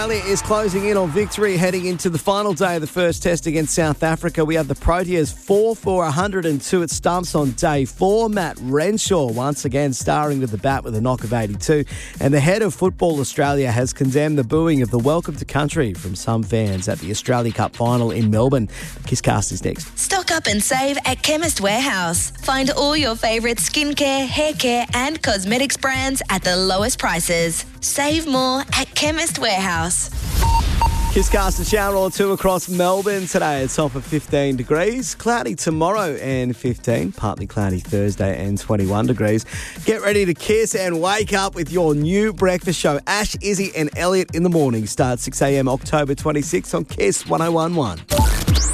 Australia is closing in on victory heading into the final day of the first test against South Africa. We have the Proteas 4 for 102 at stumps on day 4. Matt Renshaw once again starring with the bat with a knock of 82. And the head of Football Australia has condemned the booing of the welcome to country from some fans at the Australia Cup final in Melbourne. Kisscast is next. Stock up and save at Chemist Warehouse. Find all your favourite skincare, hair care and cosmetics brands at the lowest prices. Save more at Chemist Warehouse. Kisscast, a shower or two across Melbourne today. It's top of 15 degrees. Cloudy tomorrow and 15. Partly cloudy Thursday and 21 degrees. Get ready to kiss and wake up with your new breakfast show. Ash, Izzy and Elliot in the morning. Starts 6 a.m. October 26th on Kiss 101.1.